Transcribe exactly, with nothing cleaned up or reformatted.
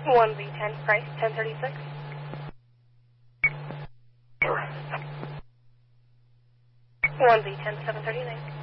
one V ten, price ten thirty-six. one V ten, seven thirty-nine.